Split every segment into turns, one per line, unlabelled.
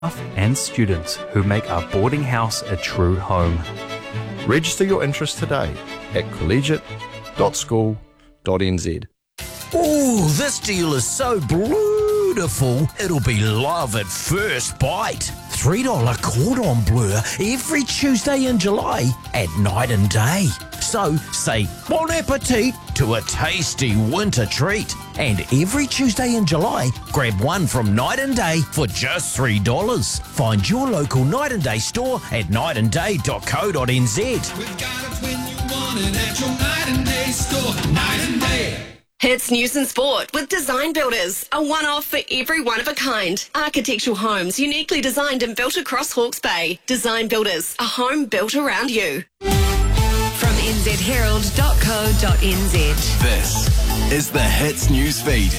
and students who make our boarding house a true home.
Register your interest today at collegiate.school.nz.
Ooh, this deal is so beautiful, it'll be love at first bite. $3 cordon bleu every Tuesday in July at night and day. So say bon appetit to a tasty winter treat. And every Tuesday in July, grab one from Night and Day for just $3. Find your local Night and Day store at nightanday.co.nz.
We've got it when you want it at your Night and Day store. Night and Day.
Hits News and Sport with Design Builders, a one-off for every one-of-a-kind. Architectural homes uniquely designed and built across Hawke's Bay. Design Builders, a home built around you.
From nzherald.co.nz.
This is the Hits News Feed.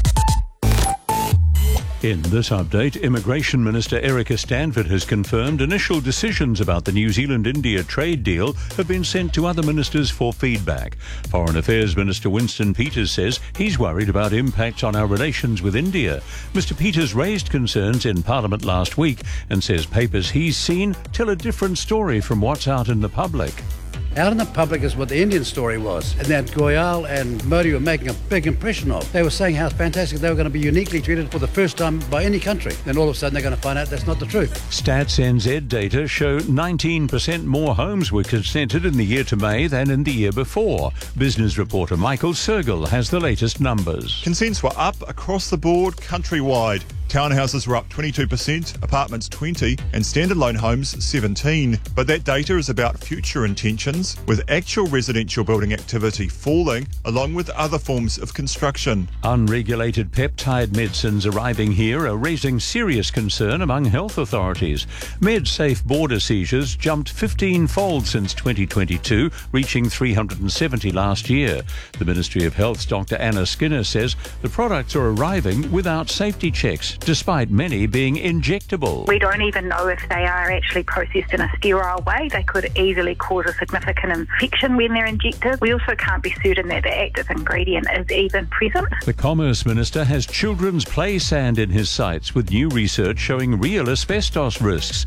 In this update, Immigration Minister Erica Stanford has confirmed initial decisions about the New Zealand-India trade deal have been sent to other ministers for feedback. Foreign Affairs Minister Winston Peters says he's worried about impacts on our relations with India. Mr Peters raised concerns in Parliament last week and says papers he's seen tell a different story from what's out in the public.
Out in the public is what the Indian story was, and that Goyal and Modi were making a big impression of. They were saying how fantastic they were going to be uniquely treated for the first time by any country. Then all of a sudden they're going to find out that's not the truth.
Stats NZ data show 19% more homes were consented in the year to May than in the year before. Business reporter Michael Sergel has the latest numbers.
Consents were up across the board countrywide. Townhouses were up 22%, apartments 20%, and standalone homes 17%. But that data is about future intentions, with actual residential building activity falling, along with other forms of construction.
Unregulated peptide medicines arriving here are raising serious concern among health authorities. MedSafe border seizures jumped 15-fold since 2022, reaching 370 last year. The Ministry of Health's Dr. Anna Skinner says the products are arriving without safety checks, despite many being injectable.
We don't even know if they are actually processed in a sterile way. They could easily cause a significant infection when they're injected. We also can't be certain that the active ingredient is even present.
The Commerce Minister has children's play sand in his sights, with new research showing real asbestos risks.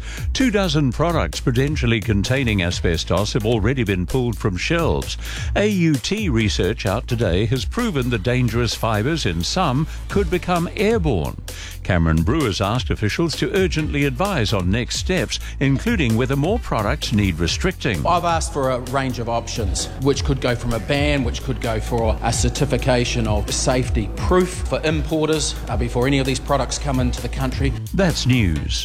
24 products potentially containing asbestos have already been pulled from shelves. AUT research out today has proven the dangerous fibres in some could become airborne. Cameron Brewers asked officials to urgently advise on next steps, including whether more products need restricting.
I've asked for a range of options, which could go from a ban, which could go for a certification of safety proof for importers before any of these products come into the country.
That's news.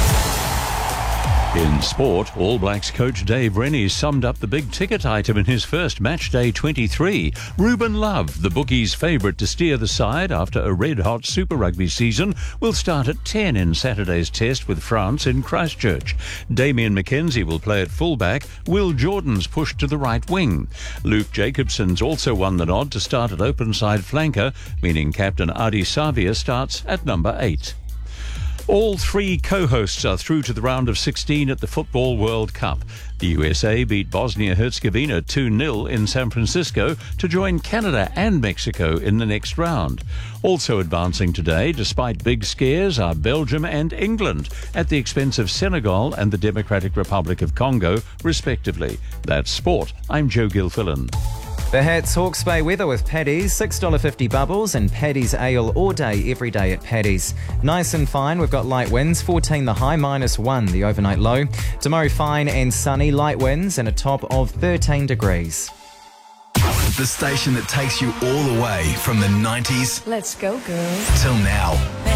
In sport, All Blacks coach Dave Rennie summed up the big ticket item in his first match day 23. Ruben Love, the bookies' favourite to steer the side after a red-hot Super Rugby season, will start at 10 in Saturday's test with France in Christchurch. Damien McKenzie will play at fullback. Will Jordan's pushed to the right wing. Luke Jacobson's also won the nod to start at open side flanker, meaning captain Adi Savia starts at number 8. All three co-hosts are through to the round of 16 at the Football World Cup. The USA beat Bosnia-Herzegovina 2-0 in San Francisco to join Canada and Mexico in the next round. Also advancing today, despite big scares, are Belgium and England, at the expense of Senegal and the Democratic Republic of Congo, respectively. That's sport. I'm Joe Gilfillan.
The Hats Hawke's Bay weather with Paddy's, $6.50 bubbles and Paddy's ale all day, every day at Paddy's. Nice and fine, we've got light winds, 14 the high, -1 the overnight low. Tomorrow fine and sunny, light winds and a top of 13 degrees.
The station that takes you all the way from the 90s.
Let's go, girls.
Till now.